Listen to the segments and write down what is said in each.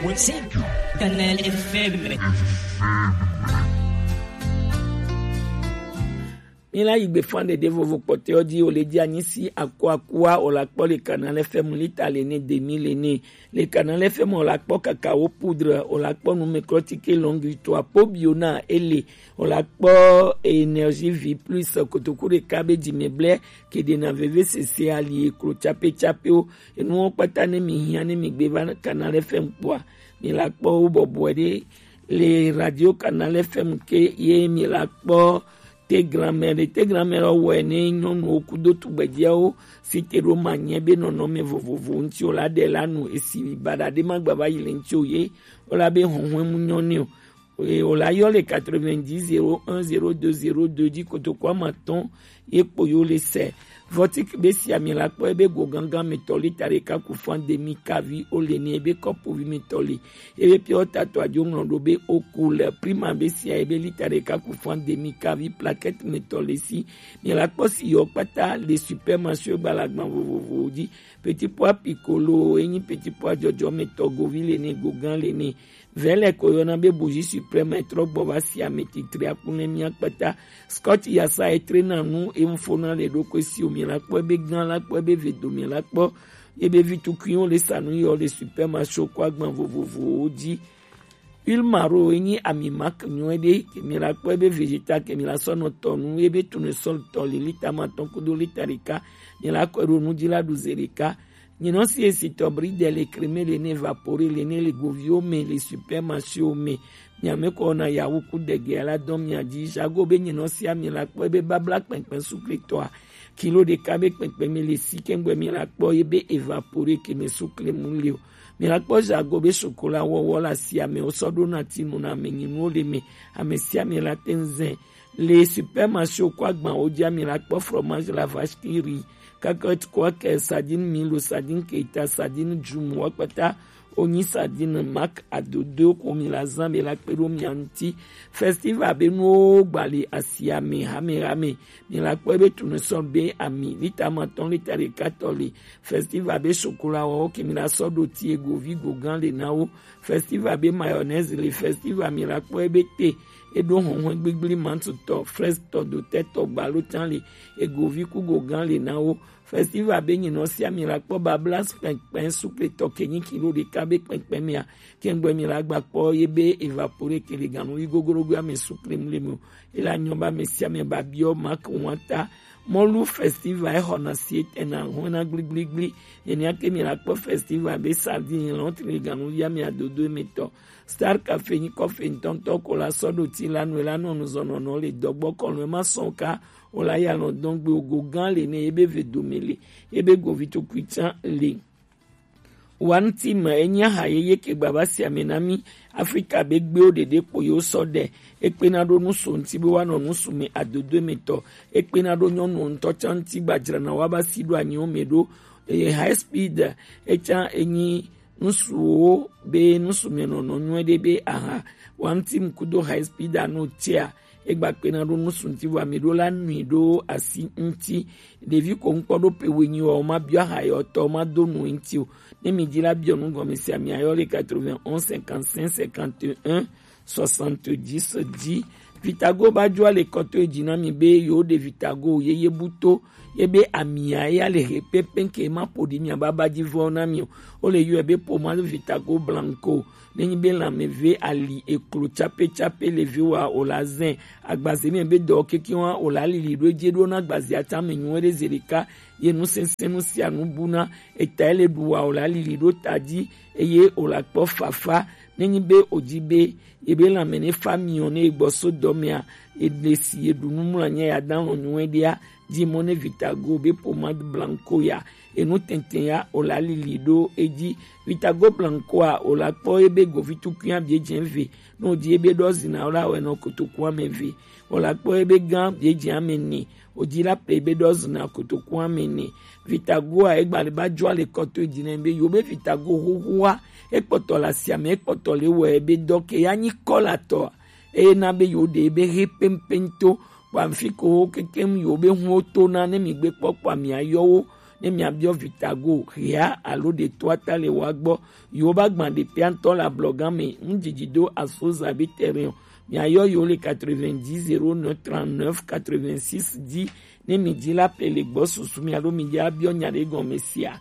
Canal FM. Mila igbe fande de vovo pote odi o le di anisi akwa o la kpo le Canal FM lita l'année 2000 le Canal FM o la kpo cacao poudre o la kpo numécrotique longue victoire po biona ele o la kpo énergie vie plus kotoku de kabe di meble ke de na VVCC ali kro chape o enu patane mi hiane mi gbe va Canal FM kwa mi la kpo bobwede le radio Canal FM ke ye mi la kpo te grand-mère wene nyɔnu okudo tugbedzɛwo si te ɖo ma nye be nɔnɔme vovovo ŋuti o la de la nu esi bada de ma gbava yi le ŋuti o ye o la be hɔhɔe mu nyɔne o la yɔ le 90 01 02 02 di kotoku amatɔn ye kpo yo le se votik be si ami la kpɔ ebe go gangan metɔli ta ɖeka ku fan demi kavi o le ne ebe kɔpu vi metɔli ebe pia tato adzo ŋlɔ ɖo be oku le prima be sia ebe lita ɖeka ku fan demi kavi plaquette metɔli si mi la kpɔ si yɔ kpata le supermarché gbalagba vovovo di petit pois piccolo enyi petit pois dzɔdzɔ metɔgovi le ne gogan le ne vele koyona be bougie suprême etro gbɔ va si ame titri akune mia kpata scotch yasa etrena nu emfona le ɖokui si omi la kpɔ ebe gã la kpɔ ebe vedomi la kpɔ ebe vitukuiwo le sanu yɔ le supermarché kɔ agba vovovowo dzi huile maro enyi ami mak nyuie de kemi la kpɔ ebe végétal kemi la sɔnɔ tɔnu ebe tournesol tɔ le lita matɔn kudo lita ɖeka mi la kɔ ɖo nu dzi la ɖu ze ɖeka nyinɔ si esi tɔbri de le creme le ne évaporé le ne le govio me le supermarché me miame kɔ na yawu ku dege la dɔn mia dzi jago be nyinɔ si ami la kpɔ ebe babla kpɛnkpɛn sukli tɔa kilo ɖeka be kpɛnkpɛn me le si kemgbe mi la kpɔ ebe évaporé keme sukli mu le o mi la kpɔ jago be chocolat wɔwɔ la si ame wosɔ ɖo na ti nu na ame nyinuwo le me ame si ame la te zɛ le supermarché kɔ agba wo dzi ami la kpɔ fromage la vache qui rit cacahuète quoi que sardine milo sardine keita sardine djumu wakpata onyi sardine mak adodo komi la zambe la kpedo mianti festival be no gbali asiame hame mi la kpɔ be tournesol be ami lita matɔn lita ɖeka tɔli festival be chocolat wɔwɔ ke mi la sɔ ɖo ti egovi gogan le na wo festival be mayonnaise le festival mi la kpɔ be te eɖo hɔhɔe gbegble mantutɔ fraise tɔ do tɛtɔ gbalo tã le egovi ku gogan le na wo festival be nyinɔ sia mi la kpɔ babla kpɛnkpɛn sukletɔ kenyi kilo ɖeka be kpɛnkpɛn mia kemgbe mi la gba kpɔ ye be évaporé kele ganu yi gogorogo ame sukle mu le me o ela nyɔ ba me sia me ba biɔ mak wɔta mɔlu festival exɔna si etena hɔna gbligbligbli enia ke mi la kpɔ festival be sardine lɔntri ganu ya mi adodo emetɔ star cafe nyi kɔfe ntɔntɔ ko la sɔ ɖo ti la nu la nɔnu zɔnɔnɔ le dɔgbɔ kɔnu ema sɔn ka o la ya nɔ dɔn gbe ogo gã le ne ebe vedome le ebe govitokui tsã le wanti me enya ha yeye ke gbava si ame na mi Afrika be gbewo dede kpo yo sɔ ɖe ekpena ɖo nuso ŋuti be woanɔ nusu me adodo emetɔ ekpena ɖo nyɔnu ŋutɔ tsã ŋuti gbadzrana woaba si ɖo anyiwo me ɖo high speed etsã enyi nusuwo be nusu me nɔnɔ nyuie ɖe be aha wanti kudo high speed ano tia egba kpena ɖo nusu ŋuti vɔ ame ɖo la nui ɖo asi ŋuti ɖevi ko ŋkpɔ ɖo pe wenyi wa woma biɔ aha yɔtɔ woma do nu ŋuti o ne mi dzi la biɔ nu gɔme sia mi ayɔ le 91 55 51 70 dzi vitago ba dzɔa le kɔtɔ edzi na mi be yewo ɖe vitago yeye buto ebe amia ya le he pepe ke ma ƒoɖi mia baba dzi vɔ na mi o wole yɔ ebe pomade vitago blanco nenyi be lãmeve ali eklo tsape le vi wa o la zɛ agbaze mi be dɔ keke wa o la lili ɖo edzi ɖo na agbazea tame nyuie ɖe zi ɖeka ye nu sesẽ nu sia nu buna eta ele ɖu wa o la lili ɖo ta dzi eye o la kpɔ fafa nenyi be o dzi be ebe lãme ne fa miɔ ne egbɔso dɔmea ele si eɖu numla nye ya da lɔ nyuie ɖea dzi mo ne vitago be pomade blanco ya enu tenten ya o la lili ɖo edzi vitago blanco a o la kpɔ ebe govitukui abie dze ve ne o di ebe ɖɔ zina o la wɔ nɔ kotoku ame ve o la kpɔ ebe gã bie dze ame ne o di la ple ebe ɖɔ zina kotoku ame ne vitago a egba le ba dzɔa le kɔtɔ edzi ne be yewo be vitago xoxoa ekpɔtɔ le asiame ekpɔtɔ le wɔ ebe dɔ ke ya nyi kɔla tɔ eye na be yewo de ebe he pempen to kpamfi ko kekem yewo be ho to na ne mi gbe kpɔkpɔ mi ayɔwo ne miabio vitago ria alo de toata le wagbo yoba gbande pianto la blogame mjijido asoza biterien miayo yo le 90 09 39 86 10 ne midi la pele gbo susumi alo midi abio nyare gomesia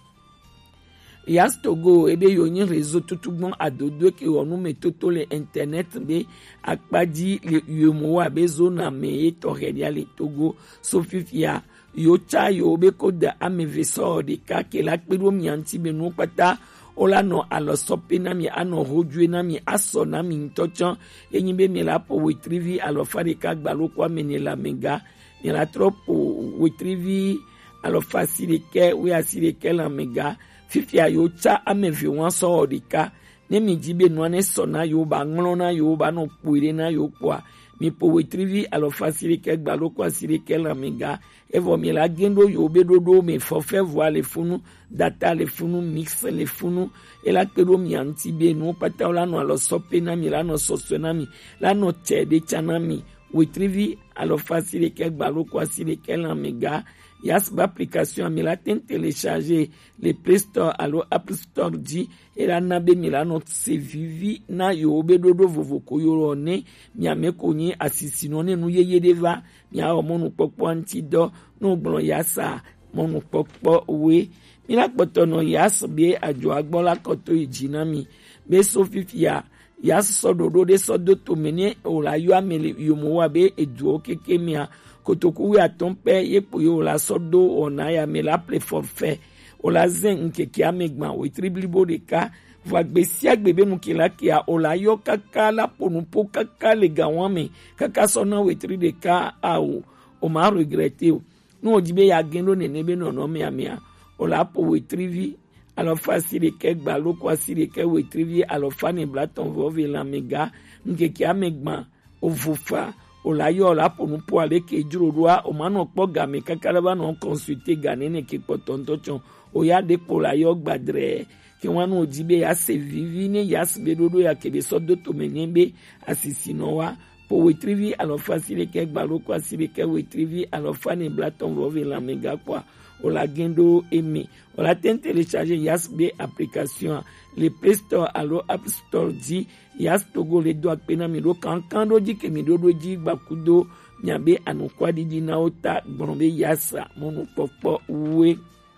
Yas Togo ebe yoni réseau tutugbon adodo ke wonu metoto le internet be akpadi le yomo abe zona me toredia le Togo sofifia yo cha yo be koda ameveso de ka ke la kpedo mi anti be no pata ola no alo sope na mi ano hodwe na mi aso na mi ntochan enyi be mi la po wetrivi alo fare ka gbalo kwa menela mega ni la trop wetrivi alo facile ke we asile ke la mega fifia yo cha amevi wan so odika ne mi jibe no ne sona yo ba nglona yo ba no puire na yo kwa mi po wetrivi alo facile ke gbalo kwa sile ke la mega evo mi la gendo yo be dodo me forfait voir les funu data les funu mix les funu e la pedo mi anti be no pata la no alo sope na mi la no sosona mi la no chede chanami wetrivi alo facile ke gbalo kwa sile ke la mega Yas application mi la ten télécharger les Play Store alo Apple Store di et la nabe mi la not se vivi na yo be dodo vovoko yo ne mi ameko ni asisino ne nu yeye deva mi a monu popo antido no gbon yasa monu popo we mi la potono yas be ajo agbola koto ijina mi be sofifia yas sododo de sodoto mene o la yo amele yo mo wa be edu keke mia kotoku ya tompe yepo yo la sodo ona ya me la ple forfait o la zen nke ki amegma o triblibo de ka va gbesia gbebe nu ki la ki a o la yo kaka la ponu po kaka le gawame kaka sona we tri de ka a o ma regretter no ojibe ya gendo ne nebe no no me amia o la po we trivi alo facile ke gbalo kwa sile ke we trivi alo fane blaton vove la mega nke ki amegma o vufa o la yo la ponu po ale ke juroa o mano po game kakalaba no consulter ganene ke potontochon o ya de po la yo gbadre ke wanu ojibe ya se vivi ne ya se dodo ya ke be sodo to menyembe asisino wa po wetrivi alo facile ke gbalo kwa sile ke wetrivi alo fane blaton vove la mega kwa o la gendo emi o la ten télécharger yasbe application le Play Store alo App Store di Yas Togo le do akpena mi do kankando di ke mi do di bakudo nyabe anokwa di na ota gbonbe yasa monu popo we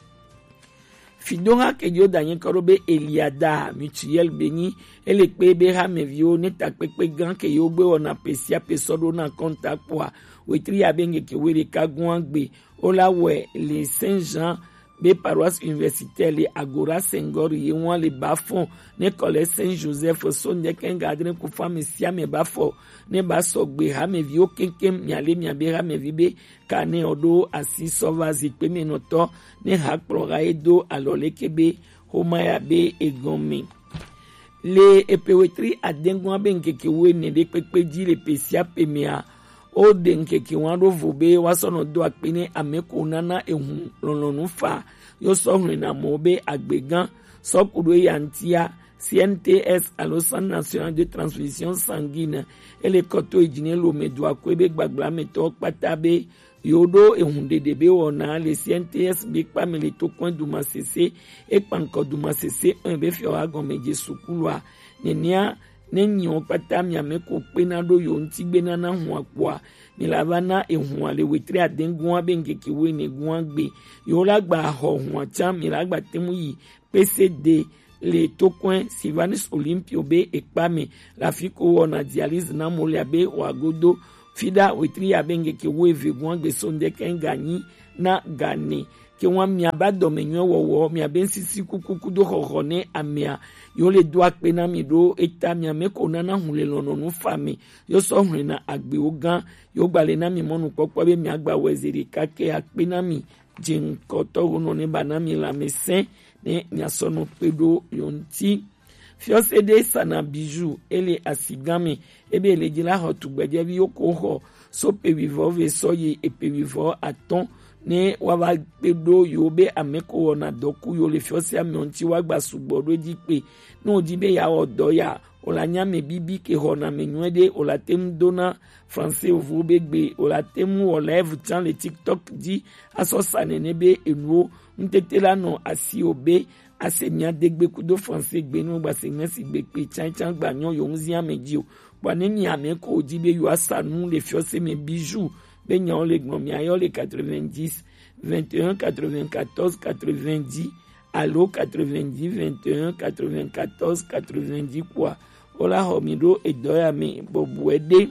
Fidonga ke yo danyen korobe Eliada mutuel beni ele pebe ha mevio ne takpepe gan ke yo gbe ona pesia pesodo na contact kwa wetri abenge ke wele kagwangbe ola we le Saint-Jean be paroisse universitaire le Agora Senghor ye wan le bafon ne kole Saint-Joseph sonye ken gadren ku fami sia me bafo ne basogbe ha me vi okenkem miale miabe ha me vibe kane odo asi sova zikpe me noto ne hakplora edo alole kebe homaya be egome le epewetri adengwa be nkeke we ne de pepe di le pesia pemea o de nkeke wan do vobe wasono do akpene ameko nana ehun lolonu fa yo sohun na mobe agbegan sokudo yantia CNTS alo Centre National de Transfusion Sanguine ele koto ijine lo medwa kwebe gbagba meto patabe yodo ehun dedebe wona le CNTS be pa mele to coin du masese e panko du masese un be fi agon meje sukulwa nenia nenyo pata mi ameko pena do yo ntigbe na hu apoa mi lavana ehun ale wetri adengun abengeke we ne guangbe yo lagba ho hu acha mi lagba temu yi PCD le tokoin Sylvanus Olympio be ekpame la fiko wona dialyse na mole abe wagodo fida wetri abengeke we ve guangbe sonde ken gani na gane ke wan mi abado menyo wowo mi abensisi kukuku do horone amia yo le do akpena mi do eta mi ameko nana hunle lono nu fami yo so hunle na agbe ogan yo gbale na mi monu popo be mi agba wezeri kake akpena mi jinkoto uno ne banami la mesen ne nyasono pedo yonti fiosede sana bijou ele asigame ebe ele jila hotugbeje bi yoko ho so pe vivo ve soye epe vivo aton ne waba pedo yobe ameko na doku yo le fiosi amionti wagba sugbodo jipe no jibe ya odo ya ola nyame bibi ke hona menwede ola tem dona français ovu begbe ola temu olève tant le TikTok dit asosa nenebe enuo ntetela no asi obe asemia degbe kudo français gbe no gba se nesi gbe pe chan gba nyon yo nzi ameji o gba neni ame ko dibe yo asanu le fiose me bijou be nyon le gbon mi ayo le 90 21 94 90 allo 90 21 94 90 quoi ola homido edoya me bobuede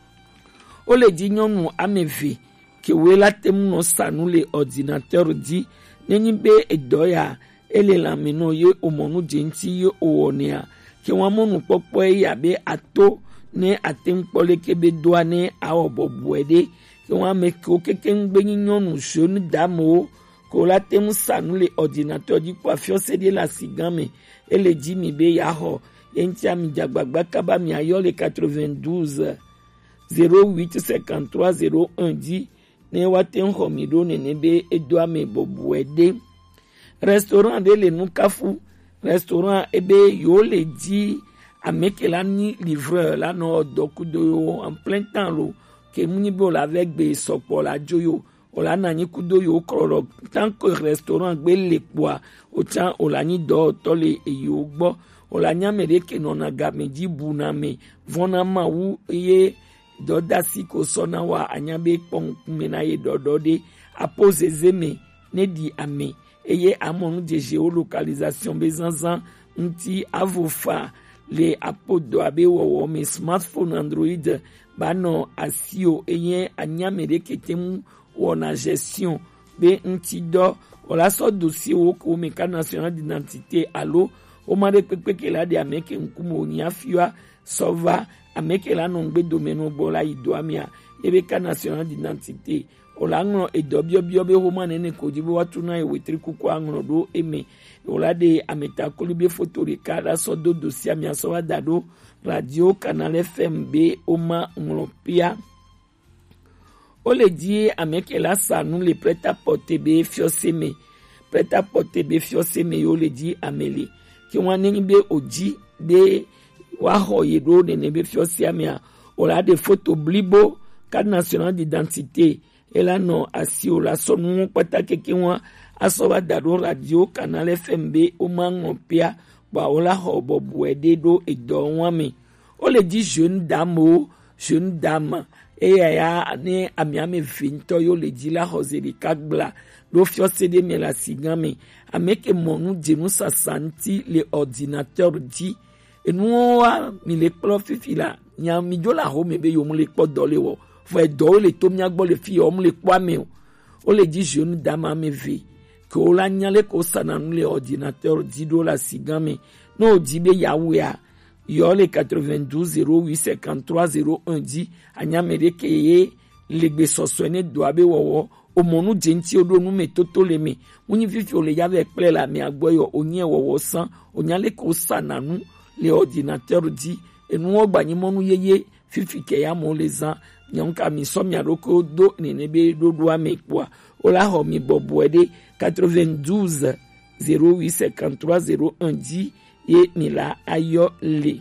o le di nyonu ameve ke wela temu no sanu le ordinateur di neni be edoya ele la meno ye omonu jenti ye owonia ke wan monu popo ya be ato ne atem pole ke be doane a obobuede ke wan me ko keke ngbe nyonu jeune dame ko la temu sanu le ordinateur di kwa fiose de la sigame ele di mi be ya ho yenti ami jagbagba kaba mi ayo le 92 08 53 01 di ne waten homido nenebe edoa me bobuede restaurant de le nukafu restaurant ebe yo le di amekela ni livreur la no dokudo en plein temps lo ke muni bo la avec be sopo la joyo ola na ni kudo yo kroro tant que restaurant gbe le poa o tan ola ni do to le eyo gbo ola nya mereke nona ga meji buna me vona ma wu ye doda siko sona wa anyabe pon mena ye dodode apose zeme ne di ame eye amonu de géolocalisation bezanzan nti avofa le apodo abe wo me smartphone android bano asio eye anyamere ketemu wona gestion be nti do ola so dossier wo ko meka national d'identité allo o mare pepe ke la de ameke nkumo nya fiwa sova ameke la no ngbe domeno bola idoamia ebe ka national d'identité ola ngro edobio biobe homa nene ko jibo watuna e wetri kuko angro do eme ola de ameta kolibe photo recada so do dossier mi aso dado radio canal FMB oma ngropia ole die ameke la sanu le prêt à porter be fioseme prêt à porter be fioseme yo le di ameli ki wan be oji be wa hoye do nene be fioseme ola de photo blibo carte nationale d'identité ela no asio la sonu patake ki wan asoba dado radio canal FMB o mango pia ba ola hobo buede do edo wami o le di jeune dame e ya ne amiame vinto yo le di la hoseri kagbla do fiose de me la sigame ameke monu dinu sa santi le ordinateur di enua mi le profifi la nya mi do la ho me be yo mu le po dole wo fo do le to mi agbo le fi o mu le kwa me o le di jeune dame ameve ko la nyale ko sananu le ordinateur di do la sigame no di be yawe yo le 92 08 53 01 di anyamere ke ye legbe sosone do abe wowo o monu jenti odo nu me toto le me munyi fifi o le yave ple la mi agboyo onye wowo san onyale ko sananu le ordinateur di enu ogba ni monu yeye fifi ke ya mo le zan nyanka mi so mi aroko do nenebe do do amekwa ola ho mi bobuede 92 08 53 01 di ye mila ayo le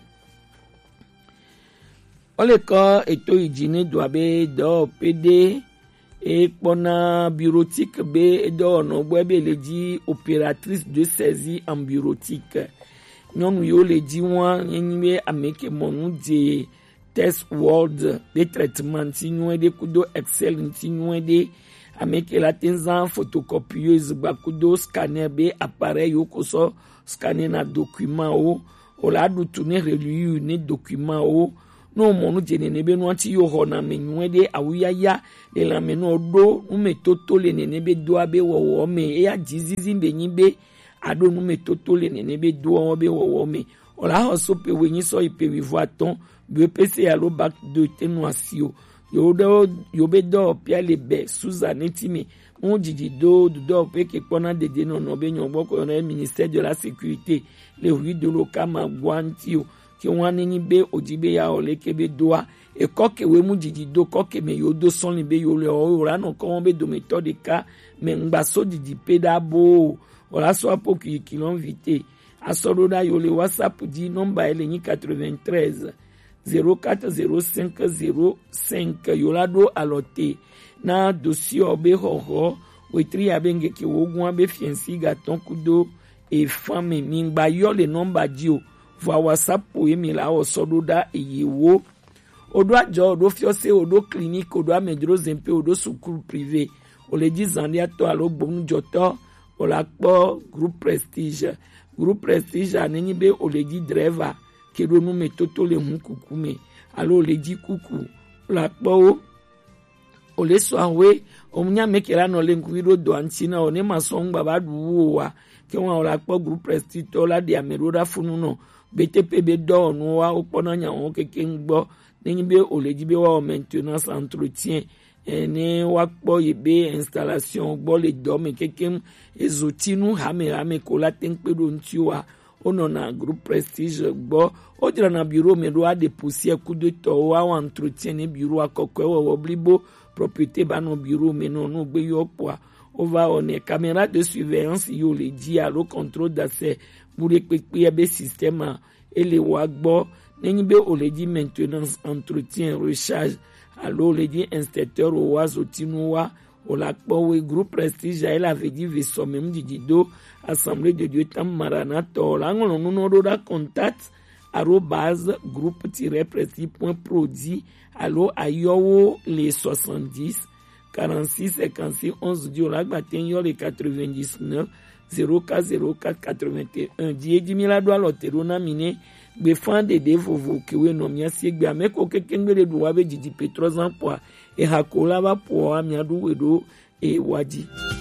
ole ko eto ijine do abe do pd e pona bureautique be do no gbebe le di opératrice de saisie en bureautique nyonu yo le di wan yenwe ameke monu de test world de traitement tinwe de kudo excel tinwe de ameke la tenzan photocopieuse ba kudo scanner be appareil yo koso scanner na document o la du tourner reliu ne document o no monu jenene be no anti yo hona menwe de awuyaya de la meno do ume toto le nene be do abe wo me e ya jizizi be nyibe ado nu me toto le nene be do abe wo me ola hoso pe wenyi so ipe vivaton be pese ya lo bac de tenuasio yo be do pia le be Suzanne Timi on jiji do pe ke pona de no be nyon boko na ministère de la sécurité le rue de lokama guantio ki wani ni be ojibe ya ole kebe doa e koke we mu jiji do koke me yo do son ni be yo le ora no ko be do méthode ka me ngba so jiji pedabo ora so apo ki l'on vité Asododa yo le WhatsApp di nomba ele ni 93 040505 yo la do alote na dossier obe hoho wetri abenge ki wogun abe fiensi gaton kudo e femme mingba yo le nomba dio va WhatsApp po emi la osododa eyewo odo ajo odo fiose odo clinique odo amedro zempe odo sukuru privé o le di zandi ato alo gbonu joto o la po groupe prestige aneni be o le di driver kedo nu me toto le hun kuku me alo o le di kuku o la po o le so awe o munya mekera no le nkuiro do antina o ne mason baba duwo wa ke won o la po groupe prestige to la di ameroda funu no BTP be do no wa o pona nya won keke ngbo neni be o le di be wa maintenance entretien ne wakpo yebe installation gbo le do me kekem ezotinu hame kola tenkpedo ntiwa ono na groupe prestige gbo o dira na bureau me do a déposer coup de to wa entretien ne bureau akoko wo blibo propriété ba no bureau me no gbe yo po o va on caméra de surveillance yo le di à le contrôle d'accès pour pepe be système et le wa gbo neni be o le di maintenance entretien recharge alors le dit inspecteur au Wazotinoua au lac Powe groupe prestige elle avait dit vaisseau même dido assemblée de Dieu tam maranato l'angle non da contact @groupe-prestige.prodi allo ayowo les 70 46 56 11 dio lac baten yo les 99 0404 81 die dimila do alotero na mine be fan de devovo kewe no miasie gbe ameko kekengere do wabe jiji petrozan po e hakola ba po amiadu wedo e waji